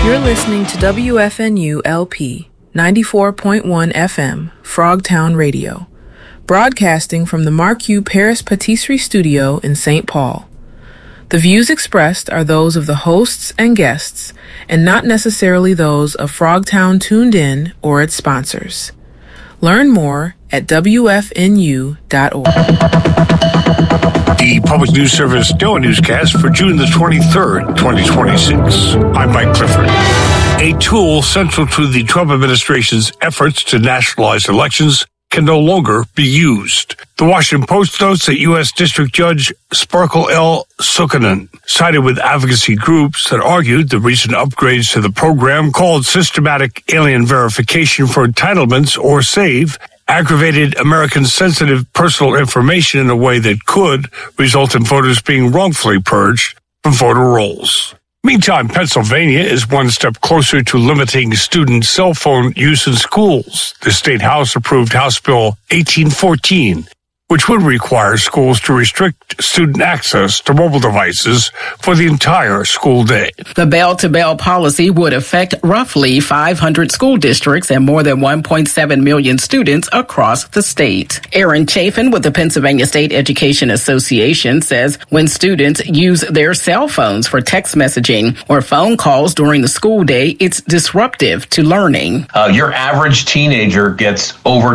You're listening to WFNU LP 94.1 FM, Frogtown Radio, broadcasting from the Marque Paris Patisserie Studio in St. Paul. The views expressed are those of the hosts and guests, and not necessarily those of Frogtown Tuned In or its sponsors. Learn more at WFNU.org. The Public News Service NOAA newscast for June the 23rd, 2026. I'm Mike Clifford. A tool central to the Trump administration's efforts to nationalize elections can no longer be used. The Washington Post notes that U.S. District Judge Sparkle L. Sukkanen sided with advocacy groups that argued the recent upgrades to the program called Systematic Alien Verification for Entitlements, or SAVE, aggravated Americans' sensitive personal information in a way that could result in voters being wrongfully purged from voter rolls. Meantime, Pennsylvania is one step closer to limiting student cell phone use in schools. The State House approved House Bill 1814, which would require schools to restrict student access to mobile devices for the entire school day. The bell-to-bell policy would affect roughly 500 school districts and more than 1.7 million students across the state. Aaron Chafin with the Pennsylvania State Education Association says when students use their cell phones for text messaging or phone calls during the school day, it's disruptive to learning. Your average teenager gets over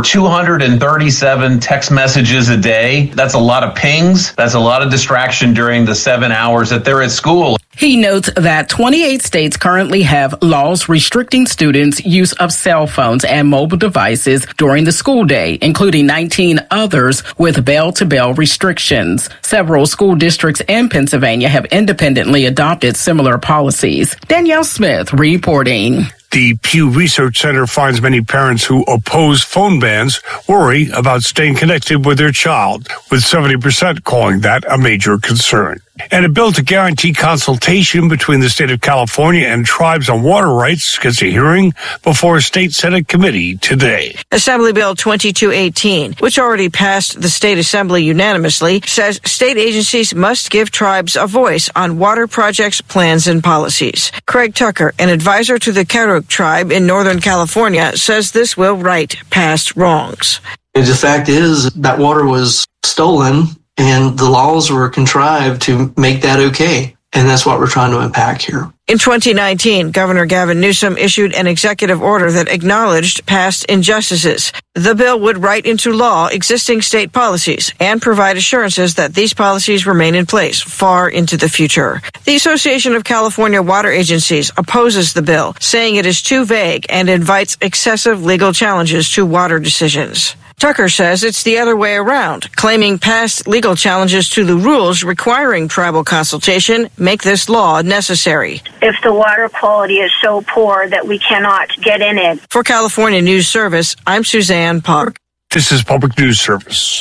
237 text messages a day. That's a lot of pings. That's a lot of distraction during the 7 hours that they're at school. He notes that 28 states currently have laws restricting students' use of cell phones and mobile devices during the school day, including 19 others with bell-to-bell restrictions. Several school districts in Pennsylvania have independently adopted similar policies. Danielle Smith reporting. The Pew Research Center finds many parents who oppose phone bans worry about staying connected with their child, with 70% calling that a major concern. And a bill to guarantee consultation between the state of California and tribes on water rights gets a hearing before a state Senate committee today. Assembly Bill 2218, which already passed the state assembly unanimously, says state agencies must give tribes a voice on water projects, plans, and policies. Craig Tucker, an advisor to the Karuk tribe in Northern California, says this will right past wrongs. The fact is that water was stolen and the laws were contrived to make that okay. And that's what we're trying to unpack here. In 2019, Governor Gavin Newsom issued an executive order that acknowledged past injustices. The bill would write into law existing state policies and provide assurances that these policies remain in place far into the future. The Association of California Water Agencies opposes the bill, saying it is too vague and invites excessive legal challenges to water decisions. Tucker says it's the other way around, claiming past legal challenges to the rules requiring tribal consultation make this law necessary. If the water quality is so poor that we cannot get in it. For California News Service, I'm Suzanne Park. This is Public News Service.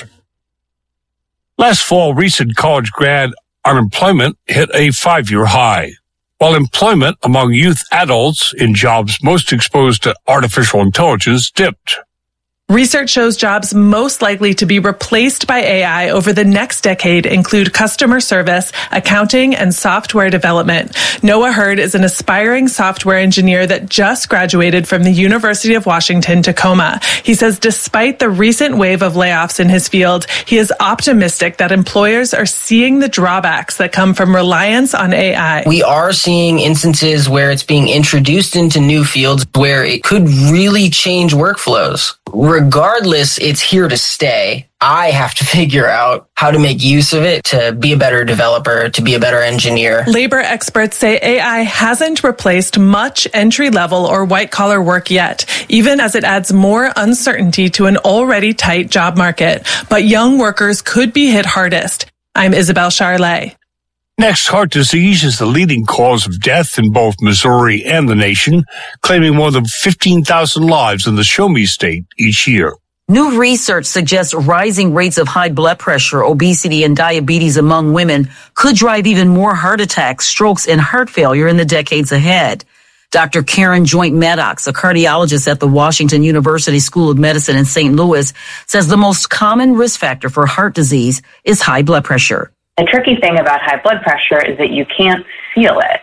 Last fall, recent college grad unemployment hit a 5-year high, while employment among youth adults in jobs most exposed to artificial intelligence dipped. Research shows jobs most likely to be replaced by AI over the next decade include customer service, accounting, and software development. Noah Hurd is an aspiring software engineer that just graduated from the University of Washington, Tacoma. He says despite the recent wave of layoffs in his field, he is optimistic that employers are seeing the drawbacks that come from reliance on AI. We are seeing instances where it's being introduced into new fields where it could really change workflows. Regardless, it's here to stay. I have to figure out how to make use of it to be a better developer, to be a better engineer. Labor experts say AI hasn't replaced much entry-level or white-collar work yet, even as it adds more uncertainty to an already tight job market. But young workers could be hit hardest. I'm Isabel Charlet. Next, heart disease is the leading cause of death in both Missouri and the nation, claiming more than 15,000 lives in the Show Me state each year. New research suggests rising rates of high blood pressure, obesity, and diabetes among women could drive even more heart attacks, strokes, and heart failure in the decades ahead. Dr. Karen Joint Maddox, a cardiologist at the Washington University School of Medicine in St. Louis, says the most common risk factor for heart disease is high blood pressure. The tricky thing about high blood pressure is that you can't feel it.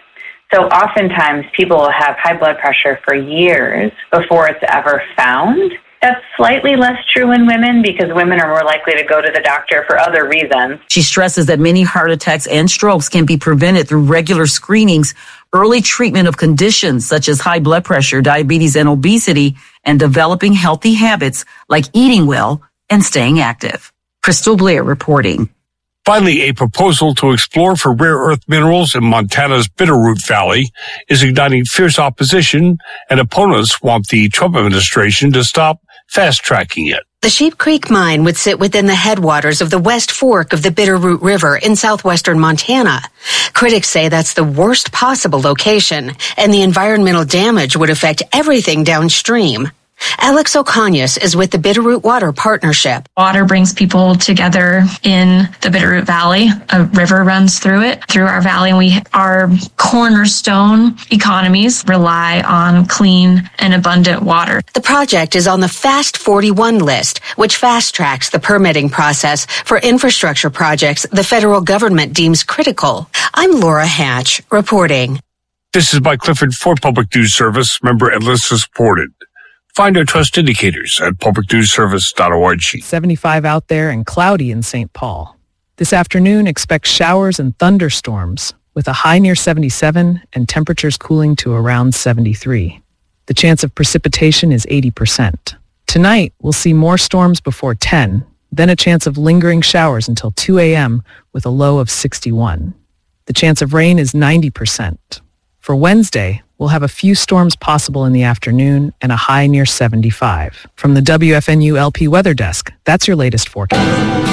So oftentimes people will have high blood pressure for years before it's ever found. That's slightly less true in women because women are more likely to go to the doctor for other reasons. She stresses that many heart attacks and strokes can be prevented through regular screenings, early treatment of conditions such as high blood pressure, diabetes, and obesity, and developing healthy habits like eating well and staying active. Crystal Blair reporting. Finally, a proposal to explore for rare earth minerals in Montana's Bitterroot Valley is igniting fierce opposition, and opponents want the Trump administration to stop fast-tracking it. The Sheep Creek mine would sit within the headwaters of the West Fork of the Bitterroot River in southwestern Montana. Critics say that's the worst possible location, and the environmental damage would affect everything downstream. Alex Ocañas is with the Bitterroot Water Partnership. Water brings people together in the Bitterroot Valley. A river runs through it, through our valley, and our cornerstone economies rely on clean and abundant water. The project is on the Fast 41 list, which fast-tracks the permitting process for infrastructure projects the federal government deems critical. I'm Laura Hatch, reporting. This is Mike Clifford for Public News Service, member Enlist supported. Find our trust indicators at publicnewsservice.org. 75 out there and cloudy in St. Paul. This afternoon, expect showers and thunderstorms with a high near 77 and temperatures cooling to around 73. The chance of precipitation is 80%. Tonight, we'll see more storms before 10, then a chance of lingering showers until 2 a.m. with a low of 61. The chance of rain is 90%. For Wednesday, we'll have a few storms possible in the afternoon and a high near 75. From the WFNU LP Weather Desk, that's your latest forecast.